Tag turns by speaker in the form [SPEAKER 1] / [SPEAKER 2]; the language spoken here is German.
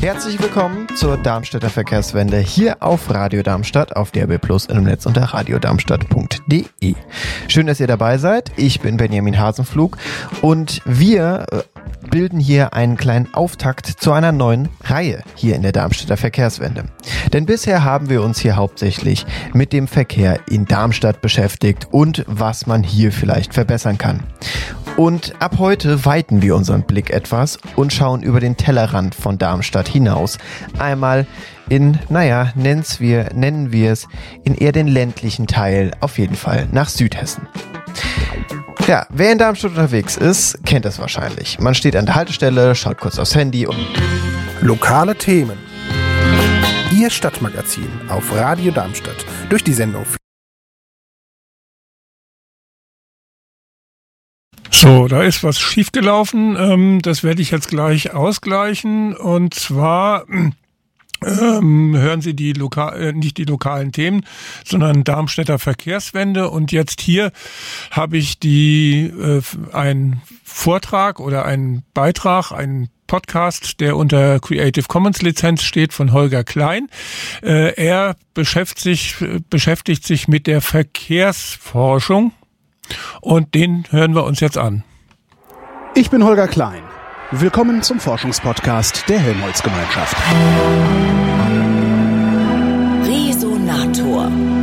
[SPEAKER 1] Herzlich willkommen zur Darmstädter Verkehrswende hier auf Radio Darmstadt, auf DAB+ im Netz unter radiodarmstadt.de. Schön, dass ihr dabei seid. Ich bin Benjamin Hasenflug und wir bilden hier einen kleinen Auftakt zu einer neuen Reihe hier in der Darmstädter Verkehrswende. Denn bisher haben wir uns hier hauptsächlich mit dem Verkehr in Darmstadt beschäftigt und was man hier vielleicht verbessern kann. Und ab heute weiten wir unseren Blick etwas und schauen über den Tellerrand von Darmstadt hinaus. Einmal in, nennen wir es, in eher den ländlichen Teil, auf jeden Fall nach Südhessen. Ja, wer in Darmstadt unterwegs ist, kennt das wahrscheinlich. Man steht an der Haltestelle, schaut kurz aufs Handy und...
[SPEAKER 2] Lokale Themen. Ihr Stadtmagazin auf Radio Darmstadt. Durch die Sendung.
[SPEAKER 3] So, da ist was schiefgelaufen. Das werde ich jetzt gleich ausgleichen. Und zwar hören Sie nicht die lokalen Themen, sondern Darmstädter Verkehrswende. Und jetzt hier habe ich einen Vortrag oder einen Beitrag, einen Podcast, der unter Creative Commons Lizenz steht, von Holger Klein. Er beschäftigt sich mit der Verkehrsforschung. Und den hören wir uns jetzt an.
[SPEAKER 4] Ich bin Holger Klein. Willkommen zum Forschungspodcast der Helmholtz-Gemeinschaft.
[SPEAKER 5] Resonator.